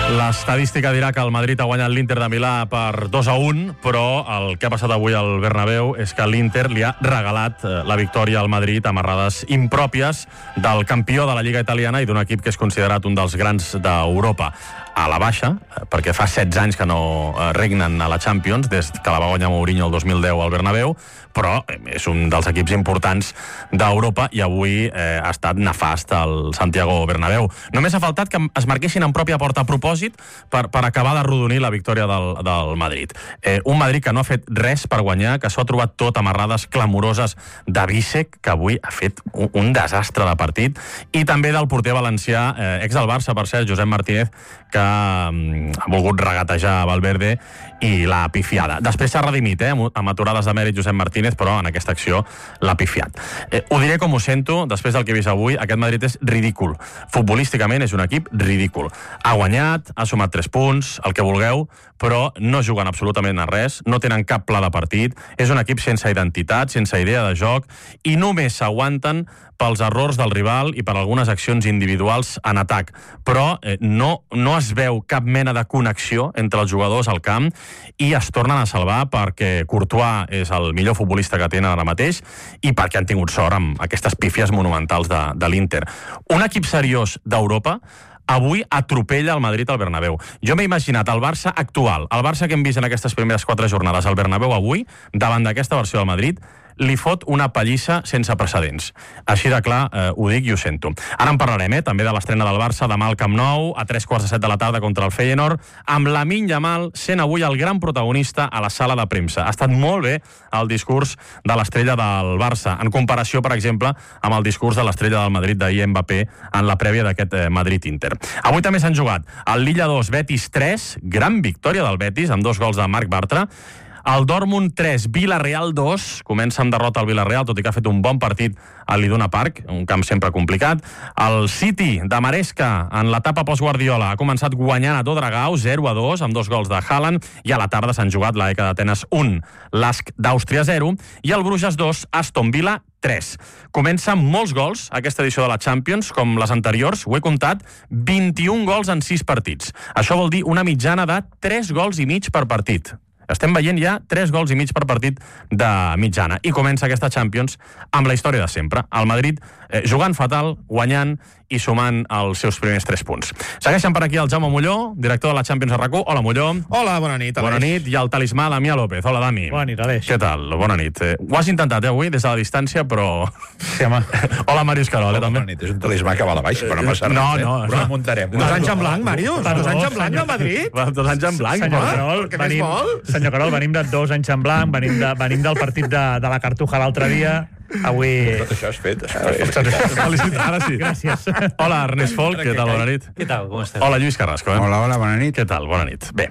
L'estadística dirà que el Madrid ha guanyat l'Inter de Milà per 2-1, però el que ha passat avui al Bernabéu és que l'Inter li ha regalat la victòria al Madrid amb errades impròpies del campió de la Lliga Italiana i d'un equip que és considerat un dels grans d'Europa. A la baixa, perquè fa 16 anys que no regnen a la Champions, des que la va guanyar Mourinho el 2010 al Bernabéu, però és un dels equips importants d'Europa i avui ha estat nefast al Santiago Bernabéu. Només ha faltat que es marquessin en pròpia porta a propòsit per acabar d'arrodonir la victòria del Madrid. Un Madrid que no ha fet res per guanyar, que s'ho ha trobat tot amb errades clamoroses de Vícek, que avui ha fet un desastre de partit, i també del porter valencià, ex del Barça, per cert, Josep Martínez, que ha volgut regatejar Valverde i l'ha pifiada. Després s'ha redimit, amb aturades de mèrit Josep Martínez, però en aquesta acció l'ha pifiat. Ho diré com ho sento, després del que he vist avui, aquest Madrid és ridícul. Futbolísticament és un equip ridícul. Ha guanyat, ha sumat 3 punts, el que vulgueu, però no juguen absolutament a res, no tenen cap pla de partit, és un equip sense identitat, sense idea de joc, i només s'aguanten pels errors del rival i per algunes accions individuals en atac. Però no es veu cap mena de connexió entre els jugadors al camp i es tornen a salvar perquè Courtois és el millor futbolista que tenen ara mateix i perquè han tingut sort amb aquestes pífies monumentals de l'Inter. Un equip seriós d'Europa avui atropella el Madrid al Bernabéu. Jo m'he imaginat el Barça actual, el Barça que hem vist en aquestes primeres 4 jornades al Bernabéu avui, davant d'aquesta versió del Madrid, li fot una pallissa sense precedents. Així de clar, ho dic i ho sento. Ara en parlarem, també de l'estrena del Barça demà al Camp Nou, a 3:45 de la tarda contra el Feyenoord, amb Lamine Yamal sent avui el gran protagonista a la sala de premsa. Ha estat molt bé el discurs de l'estrella del Barça, en comparació, per exemple, amb el discurs de l'estrella del Madrid d'ahir, Mbappé, en la prèvia d'aquest Madrid-Inter. Avui també s'han jugat el Lilla 2, Betis 3, gran victòria del Betis, amb 2 gols de Marc Bartra, el Dortmund 3, Villarreal 2, comença amb derrota al Villarreal, tot i que ha fet un bon partit al Iduna Park, un camp sempre complicat. El City de Maresca, en l'etapa post-Guardiola, ha començat guanyant a tot Dragao, 0-2, amb 2 gols de Haaland, i a la tarda s'han jugat la ECA d'Atenes 1, l'Ask d'Àustria 0, i el Bruges 2, Aston Villa 3. Comença amb molts gols aquesta edició de la Champions, com les anteriors, ho he comptat, 21 gols en 6 partits. Això vol dir una mitjana de 3 gols i mig per partit. Estem veient ja 3 gols i mig per partit de mitjana. I comença aquesta Champions amb la història de sempre. El Madrid jugant fatal, guanyant i sumant els seus primers 3 punts. Segueixen per aquí el Jaume Molló, director de la Champions a RAC1. Hola, Molló. Hola, bona nit, Aleix. Bona nit. I el talismà, Damià López. Hola, Dami. Bona nit, Aleix. Què tal? Bona nit. Ho has intentat, avui, des de la distància, però... Sí, home. Hola, Màrius Carol, també. Bona nit. És un talismà que va a la baixa, però no passa res. No. Però el muntarem. 2 anys en blanc, Màrius? 2 anys en blanc, al Madrid? 2 anys en blanc. Senyor Carol, venim de 2 anys en blanc, venim del partit de la Cartuja l'altre dia. Avui... Tot això has fet. Felicitat, ara sí. Gràcies. Hola, Ernest Folk, què tal? Bona nit. Què tal? Com estàs? Hola, Lluís Carrasco. Hola, bona nit. Què tal? Bona nit. Bé,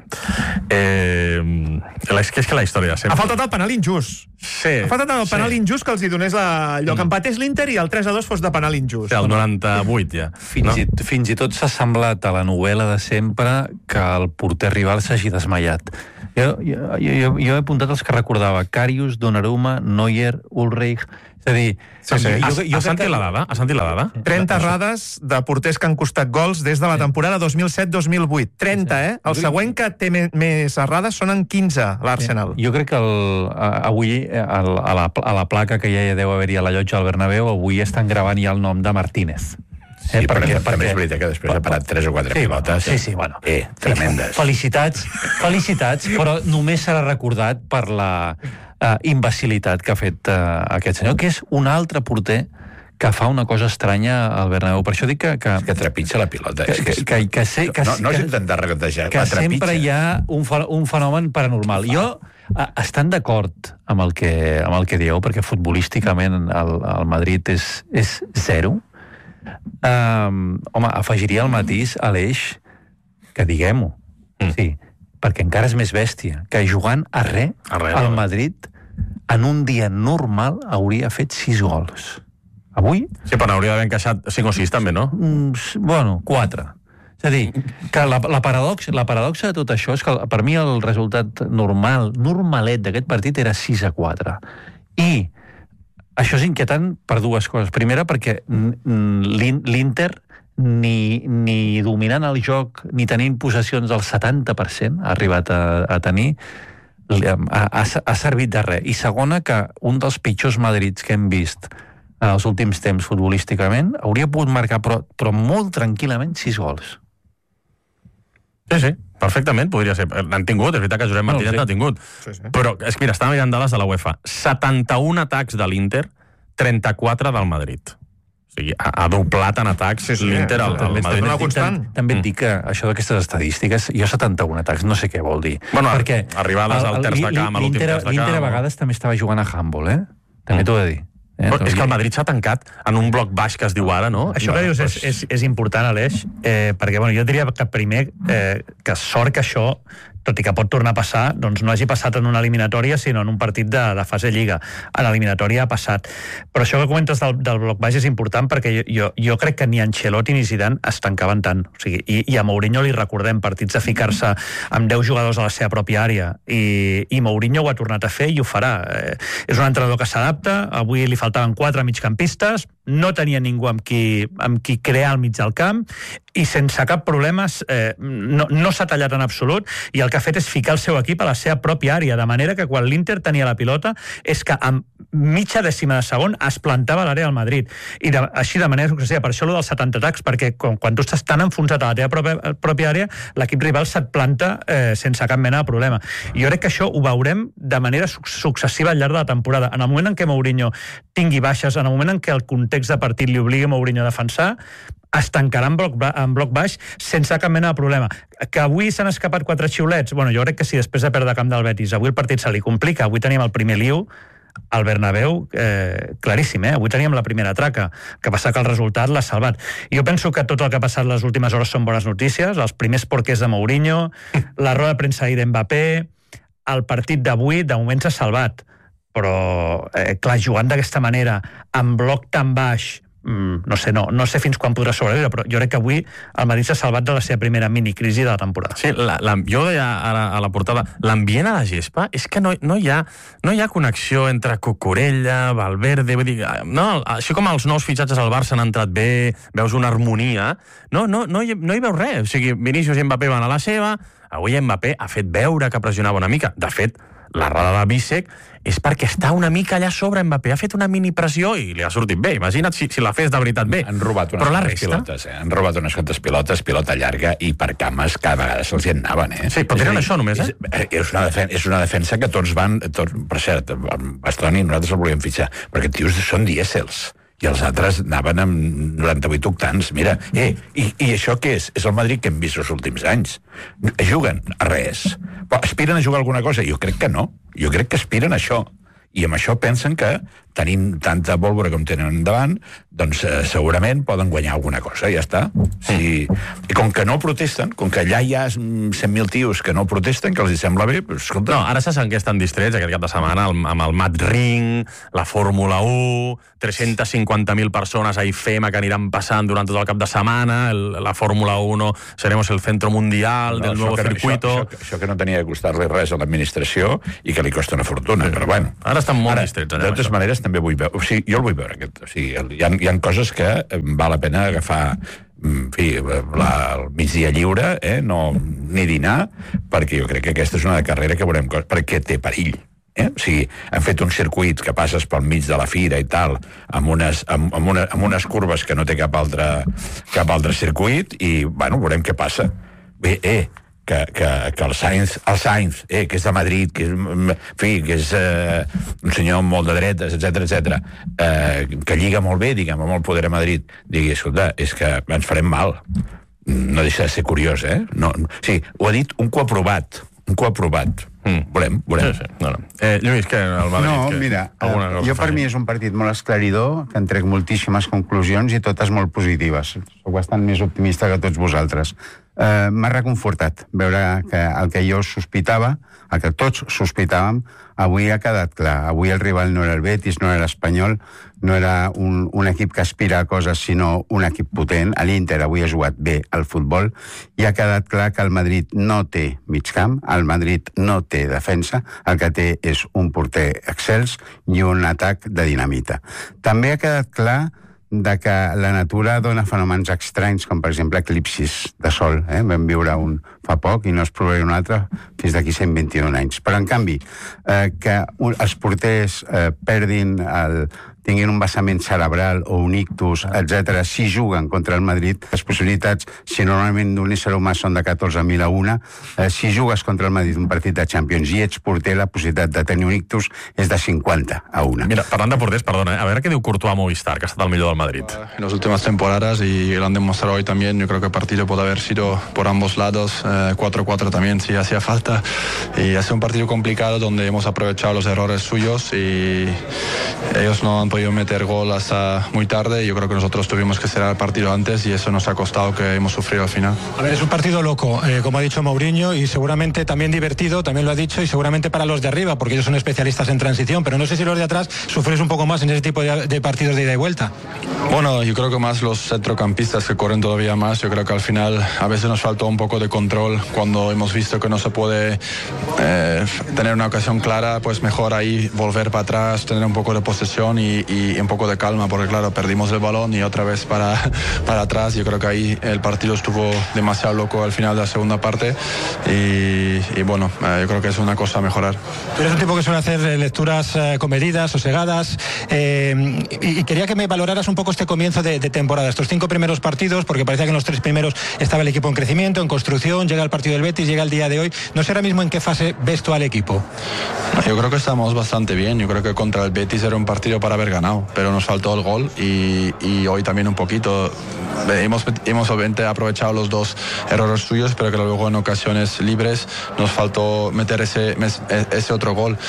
és que la història sempre... Ha faltat el penal injust. Sí. Ha faltat el penal injust que els hi donés allò que empatés l'Inter i el 3-2 fos de penal injust. El 98, ja. Fins i tot s'ha semblat a la novel·la de sempre que el porter rival s'hagi desmaiat. Jo he apuntat els que recordava: Karius, Donnarumma, Neuer, Ulreich. És a dir... Has sentit la dada? 30 errades de porters que han costat gols des de la temporada 2007-2008. 30, El següent que té més errades són en 15, l'Arsenal. Jo crec que avui, a la placa que ja deu haver-hi a la llotja del Bernabéu, avui estan gravant ja el nom de Martínez. Sí, perquè és veritat que després ha parat 3 o 4 pilotes. Sí, bueno. Tremendes. Felicitats, però només serà recordat per la imbecilitat que ha fet aquest senyor, que és un altre porter que fa una cosa estranya al Bernabéu. Per això dic que trepitja la pilota. No has intentat regatejar, que sempre hi ha un fenomen paranormal. Jo, estant d'acord amb el que dieu, perquè futbolísticament el Madrid és 0, home, afegiria el matís a l'Eix que diguem-ho. Sí, perquè encara és més bèstia que jugant a res, el Madrid en un dia normal hauria fet 6 gols. Avui? Sí, però n'hauria d'haver encaixat 5 o 6 també, no? Bueno, 4. És a dir, que la paradoxa de tot això és que per mi el resultat normalet d'aquest partit era 6-4. I això és inquietant per dues coses. Primera, perquè l'Inter ni dominant el joc, ni tenint possessions del 70%, ha arribat a tenir, ha servit de res. I segona, que un dels pitjors Madrids que hem vist en els últims temps futbolísticament hauria pogut marcar, però molt tranquil·lament, 6 gols. Sí, perfectament, podria ser. N'han tingut, és veritat que Josep Martínez n'ha tingut. Sí. Però, és que mira, estava mirant dades de la UEFA. 71 atacs de l'Inter, 34 del Madrid. O sigui, ha doblat en atacs l'Inter al Madrid. També et dic que això d'aquestes estadístiques, jo 71 atacs, no sé què vol dir. Bueno, perquè arribades al terç de camp, a l'últim terç de camp... L'Inter a vegades també estava jugant a handball, també t'ho he de dir. És que el Madrid s'ha tancat en un bloc baix que es diu ara, no? Això que dius és important, Aleix, perquè jo diria que primer que sort que això, tot i que pot tornar a passar, doncs no hagi passat en una eliminatòria, sinó en un partit de fase Lliga. En l'eliminatòria ha passat. Però això que comentes del bloc baix és important perquè jo crec que ni Ancelotti ni Zidane es tancaven tant. O sigui, i a Mourinho li recordem partits de ficar-se amb 10 jugadors a la seva pròpia àrea. I Mourinho ho ha tornat a fer i ho farà. És un entrenador que s'adapta. Avui li faltaven 4 migcampistes, no tenia ningú amb qui crear al mig del camp i sense cap problema no s'ha tallat en absolut i el que ha fet és ficar el seu equip a la seva pròpia àrea, de manera que quan l'Inter tenia la pilota és que amb mitja dècima de segon es plantava a l'àrea del Madrid i així de manera successiva. Per això allò dels 70 atacs, perquè quan tu estàs tan enfonsat a la teva pròpia àrea, l'equip rival se't planta sense cap mena de problema. I jo crec que això ho veurem de manera successiva al llarg de la temporada. En el moment en què Mourinho tingui baixes, en el moment en què el context de partit li obligui a Mourinho a defensar, es tancarà en bloc baix sense cap mena de problema. Que avui s'han escapat 4 xiulets? Bueno, jo crec que sí, després de perdre camp del Betis. Avui el partit se li complica. Avui tenim el primer liu al Bernabéu, claríssim, Avui teníem la primera traca, que passa que el resultat l'ha salvat. Jo penso que tot el que ha passat les últimes hores són bones notícies, els primers porquers de Mourinho, la roda de premsa ahir d'Mbappé, el partit d'avui, de moment s'ha salvat. Però, clar, jugant d'aquesta manera, en bloc tan baix, no sé fins quan podrà sobreviure, però jo crec que avui el Madrid s'ha salvat de la seva primera minicrisi de la temporada. Sí, jo deia ara a la portada, l'ambient a la gespa és que no hi ha connexió entre Cucurella, Valverde, vull dir, no, així com els nous fitxatges al Barça han entrat bé, veus una harmonia, no hi veus res. O sigui, Vinícius i Mbappé van a la seva, avui Mbappé ha fet veure que pressionava una mica. De fet, l'errada de Vícek és perquè està una mica allà sobre Mbappé. Ha fet una mini pressió i li ha sortit bé. Imagina't si la fes de veritat bé. Han robat unes quantes pilotes, Han robat unes quantes pilotes, pilota llarga, i per cames cada vegada se'ls hi anaven, Sí, però tenen això només, És una defensa que tots van... Per cert, Bastoni nosaltres el volíem fitxar, perquè tios són dièsels. I els altres anaven amb 98 octans. Mira, i això què és? És el Madrid que hem vist els últims anys. Juguen a res. Però aspiren a jugar alguna cosa? Jo crec que no. Jo crec que aspiren a això. I amb això pensen que, tenint tanta pólvora com tenen davant, doncs segurament poden guanyar alguna cosa, ja està. I com que no protesten, com que allà hi ha 100.000 tios que no protesten, que els hi sembla bé, doncs, escolta... No, ara se sent que estan distrets aquest cap de setmana amb el Mad Ring, la Fórmula 1, 350.000 persones a IFEMA que aniran passant durant tot el cap de setmana, la Fórmula 1, seremos el centro mundial del nuevo circuito... Això que no tenia de costar-li res a l'administració i que li costa una fortuna, però bueno... Ara estan molt distrets allà. De totes maneres, també vull veure... O sigui, jo el vull veure, aquest. O sigui, hi ha coses que val la pena agafar en fi, el migdia lliure, ni dinar, perquè jo crec que aquesta és una carrera que veurem coses, perquè té perill. O sigui, han fet un circuit que passes pel mig de la fira i tal, amb unes curves que no té cap altre circuit, i, bueno, veurem què passa. Bé, que el Sainz, que és de Madrid, que és un senyor molt de dretes, etc, que lliga molt bé, diguem, amb el poder a Madrid, digui, escolta, és que ens farem mal. No deixa de ser curiós, No, sí, ho ha dit un coaprovat. Volem. Sí. No. Lluís, què? El Madrid, no, mira, jo per mi és un partit molt esclaridor, que en trec moltíssimes conclusions i totes molt positives. Soc bastant més optimista que tots vosaltres. M'ha reconfortat veure que el que jo sospitava, el que tots sospitàvem, avui ha quedat clar. Avui el rival no era el Betis, no era l'Espanyol, no era un equip que aspira a coses, sinó un equip potent. L'Inter avui ha jugat bé al futbol i ha quedat clar que el Madrid no té migcamp, el Madrid no té defensa, el que té és un porter excels i un atac de dinamita. També ha quedat clar de que la natura dona fenòmens estranys, com per exemple eclipsis de sol. Vam viure un fa poc i no es provarà un altre fins d'aquí 121 anys. Però, en canvi, que els porters tinguin un vessament cerebral o un ictus, etc., si juguen contra el Madrid, les possibilitats, si normalment d'un ésser humà són de 14.000 a 1, si jugues contra el Madrid un partit de Champions i ets porter, la possibilitat de tenir un ictus és de 50 a 1. Mira, parlant de porters, perdona, a veure què diu Courtois a Movistar, que ha estat el millor del Madrid. En las últimas temporadas, y lo han demostrado hoy también, yo creo que el partido puede haber sido por ambos lados, 4-4 también, si hacía falta, y ha sido un partido complicado donde hemos aprovechado los errores suyos y ellos no han podido meter gol hasta muy tarde. Yo creo que nosotros tuvimos que cerrar el partido antes y eso nos ha costado que hemos sufrido al final. A ver, es un partido loco, como ha dicho Mourinho, y seguramente también divertido, también lo ha dicho, y seguramente para los de arriba, porque ellos son especialistas en transición, pero no sé si los de atrás sufrís un poco más en ese tipo de partidos de ida y vuelta. Bueno, yo creo que más los centrocampistas que corren todavía más. Yo creo que al final a veces nos faltó un poco de control cuando hemos visto que no se puede tener una ocasión clara, pues mejor ahí volver para atrás, tener un poco de posesión y un poco de calma, porque claro, perdimos el balón y otra vez para atrás. Yo creo que ahí el partido estuvo demasiado loco al final de la segunda parte y bueno, yo creo que es una cosa a mejorar. Tú eres un tipo que suele hacer lecturas comedidas, sosegadas, y quería que me valoraras un poco este comienzo de temporada, estos 5 primeros partidos, porque parecía que en los 3 primeros estaba el equipo en crecimiento, en construcción, llega el partido del Betis, llega el día de hoy. No sé ahora mismo en qué fase ves tú al equipo. Yo creo que estamos bastante bien. Yo creo que contra el Betis era un partido para haber ganado, pero nos faltó el gol y hoy también un poquito. Hemos obviamente aprovechado los 2 errores suyos, pero que luego en ocasiones libres nos faltó meter ese otro gol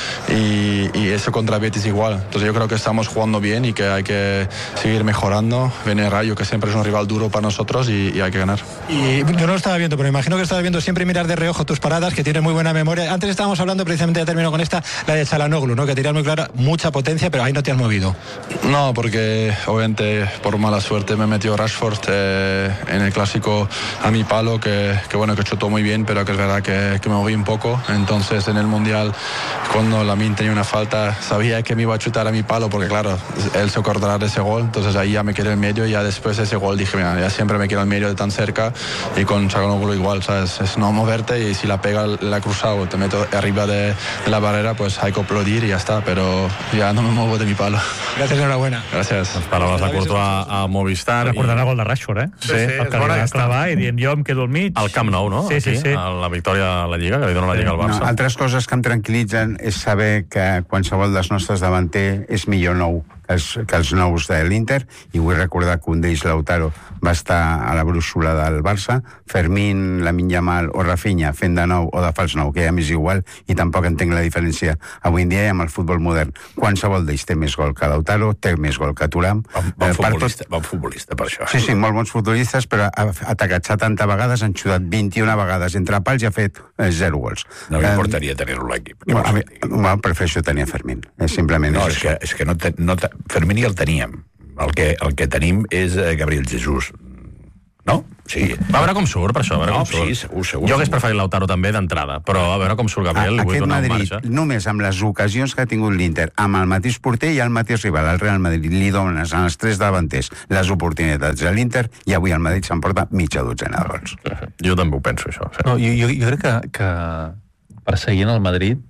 y eso contra el Betis igual. Entonces yo creo que estamos jugando bien y que hay que seguir mejorando. Viene Rayo, que siempre es un rival duro para nosotros y hay que ganar. Y yo no lo estaba viendo, pero me imagino que estabas viendo siempre mirar de reojo tus paradas, que tienes muy buena memoria. Antes estábamos hablando, precisamente ya termino con esta, la de Çalhanoğlu, ¿no? Que tiras muy clara, mucha potencia, pero ahí no te has movido. No, porque obviamente por mala suerte me metió Rashford en el clásico a mi palo, que bueno, que chutó muy bien, pero que es verdad que me moví un poco. Entonces en el Mundial, cuando Lamine tenía una falta, sabía que me iba a chutar a mi palo, porque claro, él se acordará de ese gol. Entonces ahí ya me quedé en medio y ya después de ese gol dije, mira, ya siempre me quedo en medio de tan cerca, y con Çalhanoğlu igual, ¿sabes? Es no moverte, y si la pega, la cruzado, te meto arriba de la barrera, pues hay que aplaudir y ya está, pero ya no me muevo de mi palo. Gracias, enhorabuena. Gràcies. Les paraules de Courtois a Movistar. Recordant el gol de Rashford, Sí, el que li va clavar i dient jo em quedo al mig. Al Camp Nou, no? Sí, sí, sí. La victòria a la Lliga, que li dona la Lliga al Barça. No, altres coses que em tranquil·litzen és saber que qualsevol dels nostres davanter és millor nou que els nous de l'Inter, i vull recordar que un d'ells, Lautaro, va estar a la brúixola del Barça. Fermín, Lamine Yamal o Rafinha fent de nou o de fals nou, que ja m'és igual, i tampoc entenc la diferència avui en dia i amb el futbol modern. Qualsevol d'ells té més gol que Lautaro, té més gol que Thuram. Bon futbolista, per això. Sí, molt bons futbolistes, però ha atacat 70 vegades, han xutat 21 vegades entre pals i ha fet 0 gols. No m'importaria tenir-lo a l'equip. Prefereixo tenir a Fermín. Simplement no, és és que no Fermín ja el teníem. El que tenim és Gabriel Jesús. No? Sí. A veure com surt, per això. A veure com surt. Sí, segur. Jo hagués preferit Lautaro també d'entrada, però a veure com surt Gabriel, li vull donar un marge. Només amb les ocasions que ha tingut l'Inter, amb el mateix porter i el mateix rival, el Real Madrid, li dones en els 3 davanters les oportunitats a l'Inter, i avui el Madrid s'emporta mitja dotzena de gols. Jo també ho penso, això. Sí. No, jo crec que perseguint el Madrid,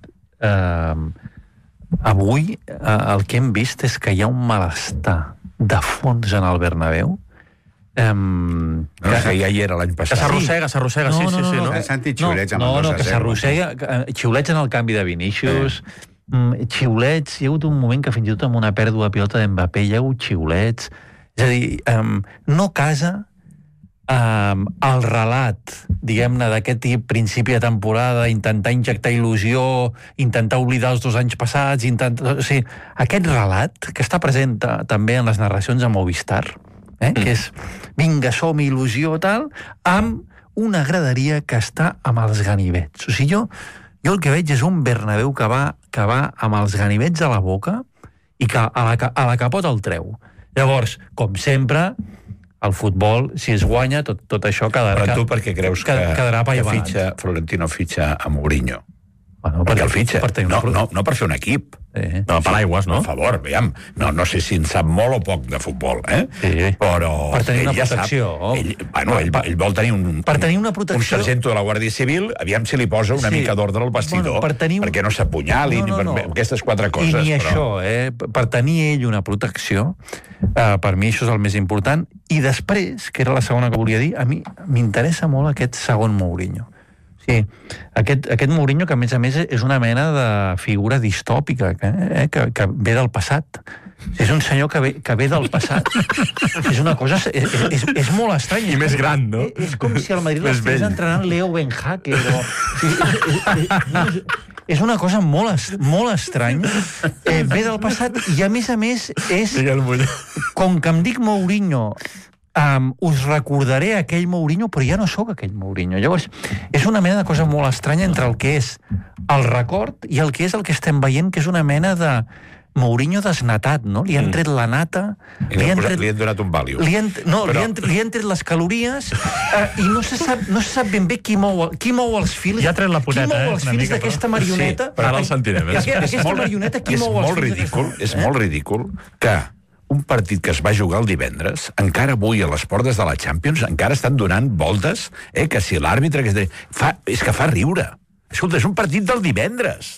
avui el que hem vist és que hi ha un malestar de fons en el Bernabéu, que ja hi era l'any passat. Que s'arrossega, sí. No, que sentit xiulets amb el 2-0. Que s'arrossega, xiulets en el canvi de Vinícius, xiulets, hi ha hagut un moment que fins i tot amb una pèrdua de pilota d'Mbappé hi ha hagut xiulets, és a dir, no casa el relat, diguem-ne, d'aquest principi de temporada, intentar injectar il·lusió, intentar oblidar els 2 anys passats, o sigui, aquest relat que està present també en les narracions a Movistar, que és, vinga, som il·lusió, tal, amb una graderia que està amb els ganivets. O sigui, jo el que veig és un Bernabéu que va amb els ganivets a la boca i que a la capota el treu. Llavors, com sempre, el futbol, si es guanya, tot això quedarà... Però tu per què creus que Florentino fitxa a Mourinho? Bueno, perquè el fitxa. No per fer un equip. No, per aigües, no? Per favor, veiem. No sé si en sap molt o poc de futbol, però... Per tenir una protecció. Ell vol tenir un... Per tenir una protecció... Un sargento de la Guàrdia Civil, aviam si li posa una mica d'ordre al vestidor, perquè no s'apunyalin, aquestes 4 coses. I ni això, per tenir ell una protecció, per mi això és el més important. I després, que era la segona que volia dir, a mi m'interessa molt aquest segon Mourinho. Sí, aquest Mourinho, que a més és una mena de figura distòpica, que ve del passat. És un senyor que ve del passat. És una cosa... És molt estrany. I més gran, no? És com si al Madrid l'estigués entrenant Leo Ben Hacker. És una cosa molt estrany. Ve del passat i, a més, és... Com que em dic Mourinho... us recordaré aquell Mourinho, però ja no sóc aquell Mourinho. Llavors, és una mena de cosa molt estranya entre el que és el record i el que és el que estem veient, que és una mena de Mourinho desnatat, no? Li han tret la nata... Li han donat un Valium. Li han tret les calories i no se sap ben bé qui mou els fils. Ja ha tret la poteta, Qui mou els fils d'aquesta marioneta? Però ara el sentirem. Aquesta marioneta, qui mou els fils? És molt ridícul que un partit que es va jugar el divendres, encara avui a les portes de la Champions, encara estan donant voltes, que si l'àrbitre... És que fa riure. Escolta, és un partit del divendres.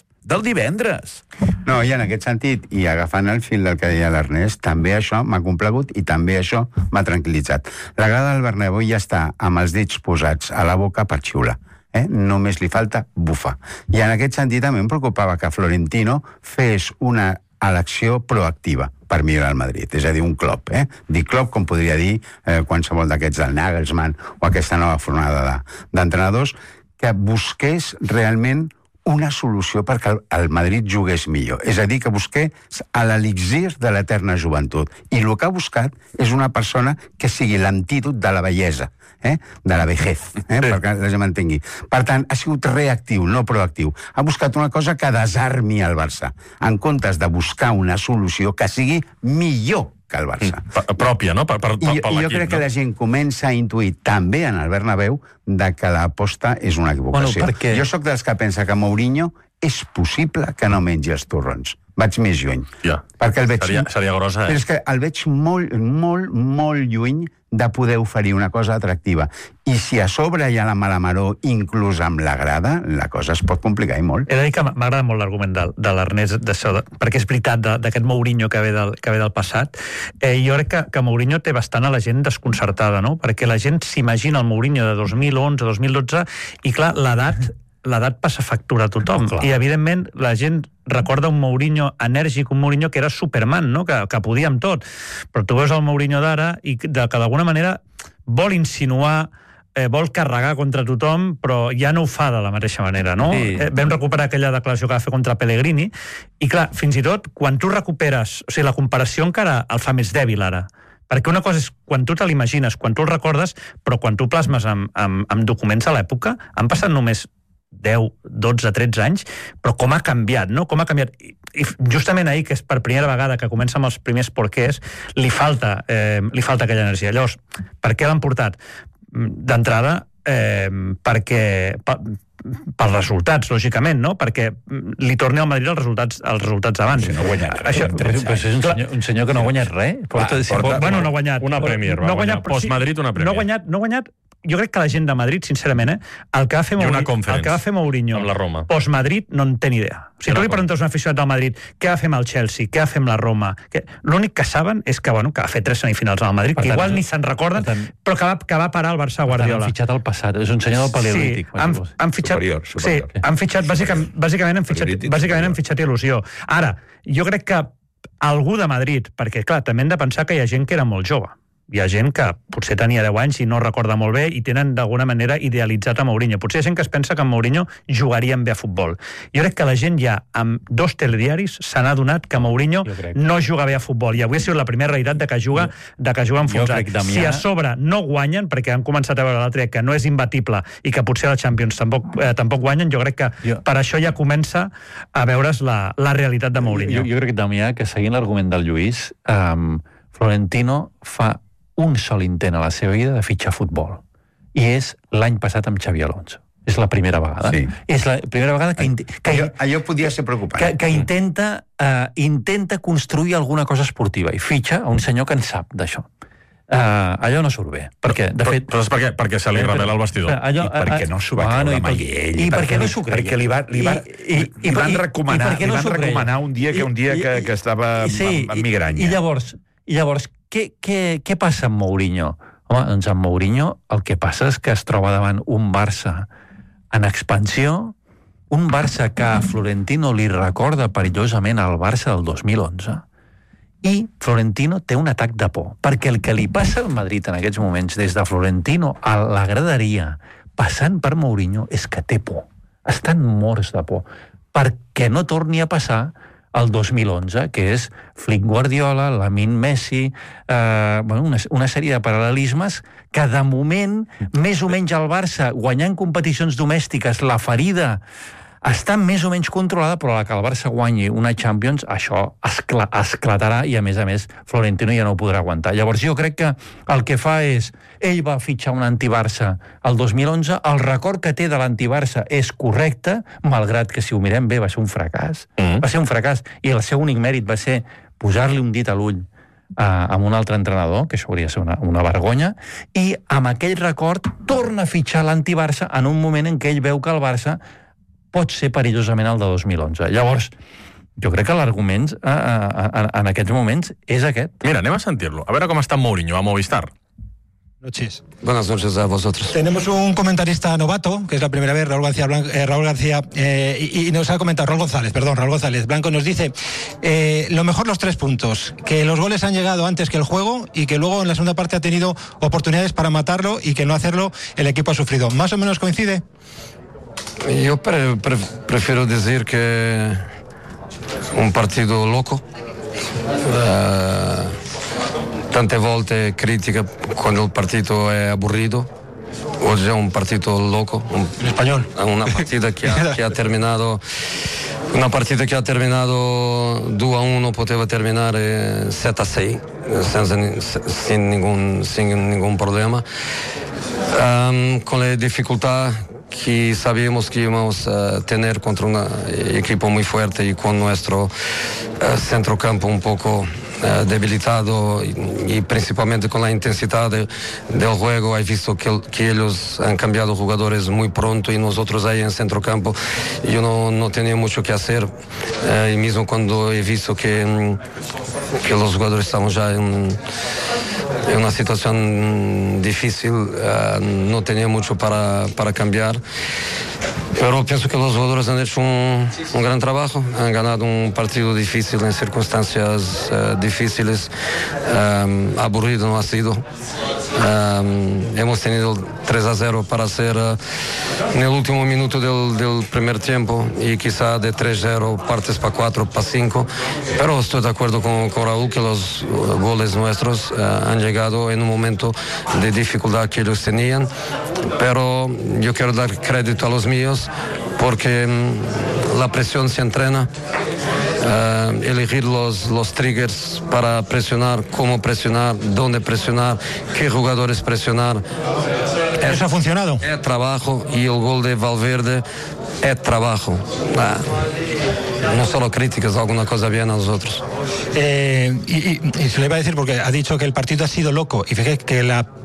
No, i en aquest sentit, i agafant el fil del que deia l'Ernest, també això m'ha complagut i també això m'ha tranquil·litzat. La grada del Bernabéu ja està amb els dits posats a la boca per xiular. Només li falta bufar. I en aquest sentit també em preocupava que Florentino fes una elecció proactiva per millorar el Madrid, és a dir, un Klopp. Dir Klopp, com podria dir qualsevol d'aquests del Nagelsmann o aquesta nova fornada d'entrenadors, que busqués realment una solució perquè el Madrid jugués millor. És a dir, que busqués l'elixir de l'eterna joventut. I el que ha buscat és una persona que sigui l'antídot de la bellesa, de la vejez, perquè la gent m'entengui. Per tant, ha sigut reactiu, no proactiu. Ha buscat una cosa que desarmi el Barça, en comptes de buscar una solució que sigui millor que el Barça. Pròpia, no? Per l'equip. Jo crec que la gent comença a intuir també en el Bernabéu que l'aposta és una equivocació. Jo sóc dels que pensa que Mourinho és possible que no mengi els torrons. Vaig més lluny. Perquè el veig... Seria grossa, Però és que el veig molt, molt, molt lluny de poder oferir una cosa atractiva. I si a sobre hi ha la mala maror, inclús amb la grada, la cosa es pot complicar i molt. He de dir que m'agrada molt l'argument de l'Ernest d'això, perquè és veritat, d'aquest Mourinho que ve del passat. Jo crec que Mourinho té bastant a la gent desconcertada, no? Perquè la gent s'imagina el Mourinho de 2011, 2012, i clar, l'edat passa factura a tothom. I, evidentment, la gent recorda un Mourinho enèrgic, un Mourinho que era Superman, no? Que podia amb tot. Però tu veus el Mourinho d'ara i que d'alguna manera vol insinuar, vol carregar contra tothom, però ja no ho fa de la mateixa manera, no? Sí. Vam recuperar aquella declaració que va fer contra Pellegrini, i clar, fins i tot, quan tu recuperes... O sigui, la comparació encara el fa més dèbil, ara. Perquè una cosa és quan tu te l'imagines, quan tu el recordes, però quan tu plasmes amb documents a l'època, han passat només 10, 12, 13 anys, però com ha canviat, no? Com ha canviat. I justament ahir, que és per primera vegada que comença amb els primers porquers, li falta aquella energia. Llavors, per què l'han portat? D'entrada, perquè... pels resultats, lògicament, no? Perquè li torni al Madrid els resultats abans. Si no ha guanyat res. Però és un senyor que no ha guanyat res. Bueno, no ha guanyat. Una Premier, va guanyar. Post-Madrid, una Premier. No ha guanyat. Jo crec que la gent de Madrid, sincerament, el que va fer Mourinho amb la Roma. Post-Madrid no en té ni idea. Si tu li preguntes a un aficionat del Madrid què va fer amb el Chelsea, què va fer amb la Roma, l'únic que saben és que va fer 3 semifinals al Madrid, que igual ni se'n recorden, però que va parar el Barça Guardiola. Han fitxat al passat, és un senyor del paleolític. Sí, han fitxat, bàsicament han fitxat il·lusió. Ara, jo crec que algú de Madrid, perquè clar, també hem de pensar que hi ha gent que era molt jove. Hi ha gent que potser tenia 10 anys i no recorda molt bé i tenen d'alguna manera idealitzat a Mourinho. Potser hi ha gent que es pensa que en Mourinho jugarien bé a futbol. Jo crec que la gent ja, amb 2 telediaris, se n'ha adonat que Mourinho no juga bé a futbol. I avui ha sigut la primera realitat de que juga enfonsat. Si a sobre no guanyen, perquè han començat a veure l'altre que no és imbatible i que potser a la Champions tampoc guanyen, jo crec que per això ja comença a veure's la realitat de Mourinho. Jo crec, Damià, que seguint l'argument del Lluís, Florentino fa un sol intent a la seva vida de fitxar futbol. I és l'any passat amb Xavi Alonso. És la primera vegada. Sí. És la primera vegada que allò podia ser preocupant. Que intenta construir alguna cosa esportiva i fitxa a un senyor que en sap d'això. Allò no surt bé, perquè, de fet... Però és perquè se li revela el vestidor. Allò, I perquè no s'ho va creure mai ell. I perquè no s'ho creia. Perquè li van recomanar un dia que estava amb migranya. I llavors què passa amb Mourinho? Home, doncs amb Mourinho el que passa és que es troba davant un Barça en expansió, un Barça que a Florentino li recorda perillosament al Barça del 2011, i Florentino té un atac de por, perquè el que li passa al Madrid en aquests moments, des de Florentino a la graderia, passant per Mourinho, és que té por. Estan morts de por. Perquè no torni a passar el 2011, que és Flick Guardiola, Lamine Messi, una sèrie de paral·lelismes que de moment, més o menys el Barça, guanyant competicions domèstiques, la ferida està més o menys controlada, però a la que el Barça guanyi una Champions, això esclatarà i, a més, Florentino ja no ho podrà aguantar. Llavors, jo crec que el que fa és... Ell va fitxar un anti-Barça el 2011, el record que té de l'anti-Barça és correcte, malgrat que, si ho mirem bé, va ser un fracàs. Va ser un fracàs, i el seu únic mèrit va ser posar-li un dit a l'ull amb un altre entrenador, que això hauria de ser una vergonya, i amb aquell record torna a fitxar l'anti-Barça en un moment en què ell veu que el Barça pot ser perillosament el de 2011. Llavors, jo crec que l'argument en aquests moments és aquest. Mira, anem a sentir-lo. A veure com està Mourinho a Movistar. Noches. Buenas noches a vosotros. Tenemos un comentarista novato, que es la primera vez, Raúl García, y nos ha comentado, Raúl González Blanco nos dice, lo mejor los 3 puntos, que los goles han llegado antes que el juego y que luego en la segunda parte ha tenido oportunidades para matarlo y que no hacerlo el equipo ha sufrido. ¿Más o menos coincide? Yo prefiero decir que un partido loco. Tante volte critica quando il partito è aburrito. Oggi è un partito loco. In spagnolo. Una partita che ha terminato. Una partita che ha terminato 2-1, poteva terminare 7-6 sin ningún problema. Con le difficoltà que sabíamos que íbamos a tener contra un equipo muy fuerte y con nuestro centrocampo un poco debilitado y principalmente con la intensidad del juego. He visto que ellos han cambiado jugadores muy pronto y nosotros ahí en centrocampo yo no tenía mucho que hacer, y mismo cuando he visto que los jugadores estaban ya en una situación difícil, no tenía mucho para cambiar. Pero pienso que los jugadores han hecho un gran trabajo, han ganado un partido difícil en circunstancias difíciles, aburrido no ha sido. Hemos tenido 3-0 para hacer en el último minuto del primer tiempo y quizá de 3-0 partes para 4, para 5, pero estoy de acuerdo con Raúl que los goles nuestros han llegado en un momento de dificultad que ellos tenían, pero yo quiero dar crédito a los míos porque la presión se entrena. Elegir los triggers para presionar, cómo presionar, dónde presionar, qué jugadores presionar. ¿Eso ha funcionado? Es trabajo, y el gol de Valverde es trabajo. No solo críticas, alguna cosa bien a nosotros. Y se le iba a decir, porque ha dicho que el partido ha sido loco, y fíjate que la